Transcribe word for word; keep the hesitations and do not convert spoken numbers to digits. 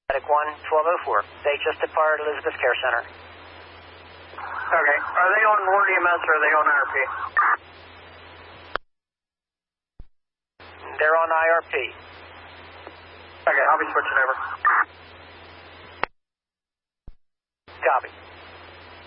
Medic one, twelve oh four. They just departed Elizabeth Care Center. Okay. Are they on Ward E M S or are they on I R P? They're on I R P. Okay, I'll be switching over. Copy.